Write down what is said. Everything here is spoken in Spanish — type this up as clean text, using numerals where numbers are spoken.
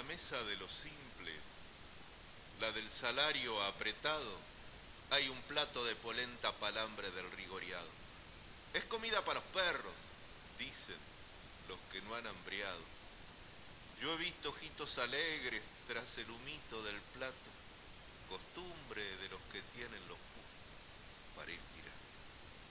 la mesa de los simples, la del salario apretado, hay un plato de polenta palambre del rigoriado. Es comida para los perros, dicen los que no han hambriado. Yo he visto ojitos alegres tras el humito del plato, costumbre de los que tienen los justos para ir tirando.